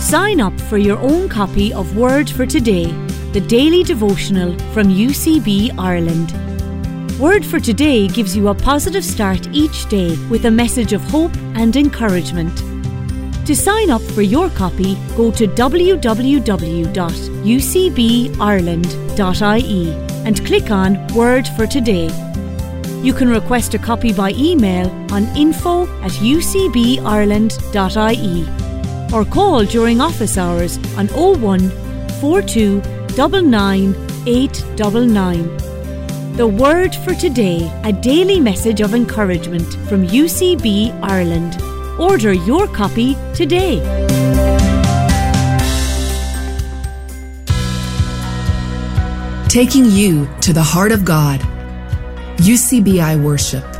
Sign up for your own copy of Word for Today, the daily devotional from UCB Ireland. Word for Today gives you a positive start each day with a message of hope and encouragement. To sign up for your copy, go to www.ucbireland.ie and click on Word for Today. You can request a copy by email on info@ucbireland.ie or call during office hours on 01 42 99 899. The Word for Today, a daily message of encouragement from UCB Ireland. Order your copy today. Taking you to the heart of God. UCBI Worship.